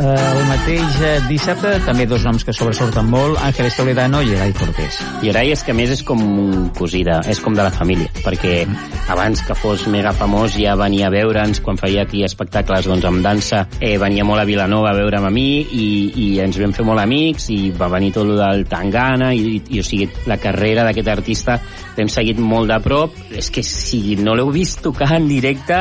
El mateix dissabte, també dos noms que sobresurten molt, Ángeles Toledano i Geray Cortés. Geray és que a més és com un cosí és com de la família, perquè abans que fos mega famós ja venia a veure'ns quan feia aquí espectacles doncs, amb dansa, venia molt a Vilanova a veure'm a mi i ens vam fer molt amics i va venir tot el Tangana i o sigui, la carrera d'aquest artista l'hem seguit molt de prop. És que si no l'heu vist tocar en directe,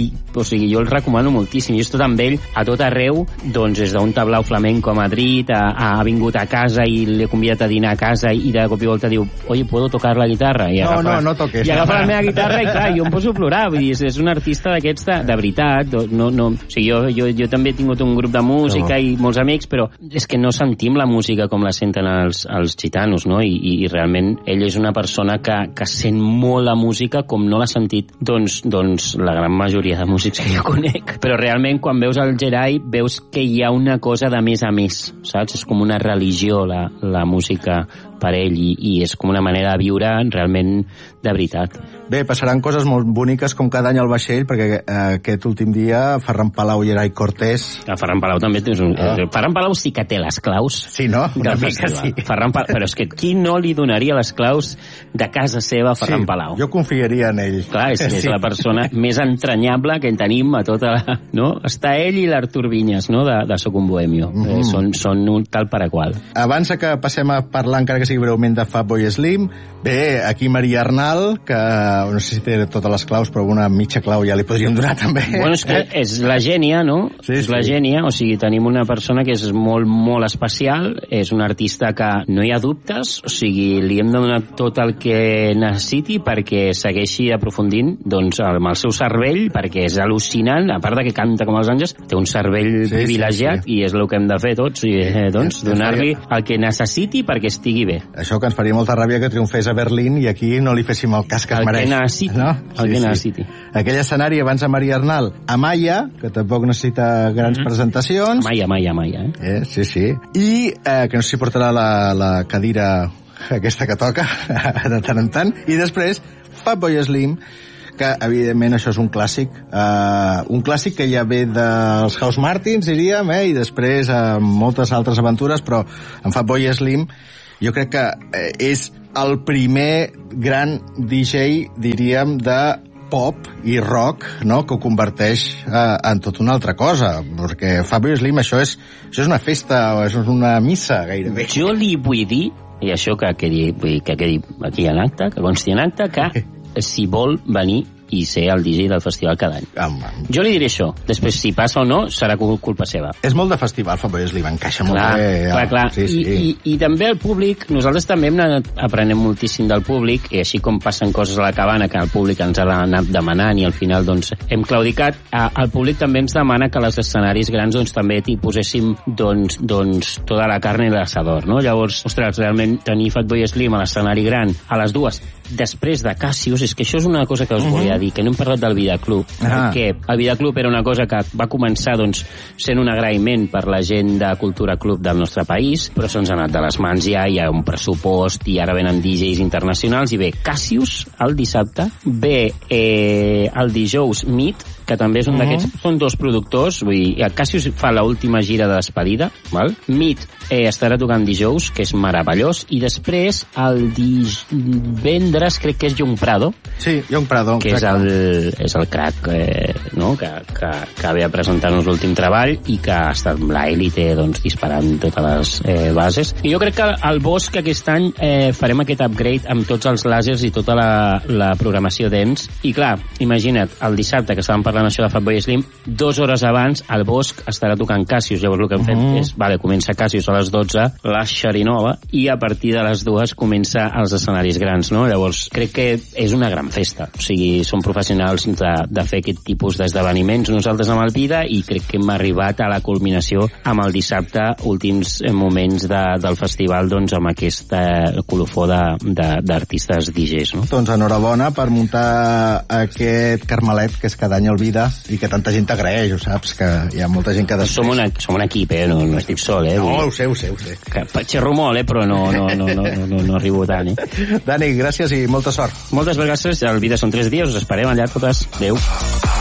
o sigui, jo el recomano moltíssim. Jo he estat amb ell a tot arreu, doncs des d'un tablau flamenco a Madrid, ha vingut a casa i l'he convidat a dinar a casa i de cop i volta diu, oye, ¿puedo tocar la guitarra? I no toques. I agafa la meva guitarra i clar, jo em poso a plorar. Vull dir, és un artista d'aquests de veritat. No, o sigui, jo també he tingut un grup de música i molts amics, però és que no sentim la música com la senten els gitanos, no? I realment ell és una persona que sent molt la música com no l'ha sentit doncs la gran majoria de músics que jo conec. Però realment quan veus el Geray veus que hi ha una cosa de més a més, saps? És com una religió la música per ell i és com una manera de viure realment de veritat. Bé, passaran coses molt boniques com cada any al vaixell, perquè aquest últim dia Ferran Palau i Geray Cortés... Ferran Palau també té Ferran Palau sí que té les claus. Sí, no? Una mica sí. Però és que qui no li donaria les claus de casa seva a Ferran Palau? Jo confiaria en ell. Clar, és la persona més entranyable que en tenim a tota la... No? Està ell i l'Artur Vinyes, no? De Soc un bohemio. Són un tal per a qual. Abans que passem a parlar, encara que sigui breument, de Fatboy Slim, bé, aquí Maria Arnal, que no sé si té totes les claus, però una mitja clau ja li podríem donar també. Bueno, és que és la gènia, no? Sí, és la gènia, o sigui, tenim una persona que és molt, molt especial, és un artista que no hi ha dubtes, o sigui, li hem de donar tot el que necessiti perquè segueixi aprofundint doncs, amb el seu cervell, perquè és al·lucinant, a part de que canta com els àngels, té un cervell privilegiat i és el que hem de fer tots, doncs, donar-li el que necessiti perquè estigui bé. Això que ens faria molta ràbia que triomfés a Berlín i aquí no li féssim el cas que es mereix. El que necessiti. Aquell escenari abans de Maria Arnal, Amaya, que tampoc necessita grans presentacions. Amaya. Sí. I que no sé si portarà la cadira aquesta que toca de tant en tant. I després Fatboy Slim, que evidentment això és un clàssic que ja ve dels House Martins, diríem, i després moltes altres aventures, però en Fatboy Slim jo crec que és el primer gran DJ, diríem, de pop i rock, no?, que ho converteix en tot una altra cosa, perquè Fatboy Slim això és una festa, és una missa gairebé. Jo li vull dir, i això que quedi aquí en acte, que consti en acte, que si vol venir i ser el DJ del festival cada any. Jo li diré això. Després, si passa o no, serà culpa seva. És molt de festival, Fatboy Slim, encaixa molt bé. Clar. I també el públic, nosaltres també hem anat aprenent moltíssim del públic, i així com passen coses a la cabana que el públic ens ha anat demanant i al final doncs hem claudicat, el públic també ens demana que als escenaris grans doncs també hi poséssim doncs tota la carn i l'assador, no? Llavors, ostres, realment tenir Fatboy Slim a l'escenari gran a les 2 després de Cassius, és que això és una cosa que us volia dir, que no hem parlat del Vidaclub, perquè el Vidaclub era una cosa que va començar doncs, sent un agraïment per la gent de Cultura Club del nostre país, però se'ns ha anat de les mans ja, hi ha un pressupost i ara venen DJs internacionals, i ve Cassius el dissabte, ve el dijous Meat, que també és un d'aquests, són dos productors, vull dir, Cassius fa l'última gira de despedida, val? Meat estarà tocant dijous, que és meravellós, i després el divendres crec que és Young Prado. Sí, Young Prado, que és el crack, no?, que ve a presentar-nos l'últim treball i que ha estat amb l'Elite doncs, disparant totes les bases. I jo crec que al Bosc aquest any farem aquest upgrade amb tots els làsers i tota la programació dance. I clar, imagina't, el dissabte que estàvem parlant això de Fatboy Slim, 2 hores abans al Bosc estarà tocant Cassius. Llavors el que hem fet és, comença Cassius a les 12, la Xerinova, i a partir de les 2 comença els escenaris grans, no? Llavors crec que és una gran festa. O sigui, som professionals de fer aquest tipus d'esdeveniments nosaltres amb el Vida, i crec que hem arribat a la culminació amb el dissabte, últims moments del festival, doncs amb aquesta colofó d'artistes DJs, no? Doncs enhorabona per muntar aquest carmelet que és cada any el Vida i que tanta gent t'agraeix, ho saps, que hi ha molta gent que després... Som un equip, no estic sol, No, ho sé. Que xerro molt, però no arribo tant, Dani, gràcies i molta sort. Moltes gràcies, el Vida són 3 dies, us esperem allà totes. Adéu.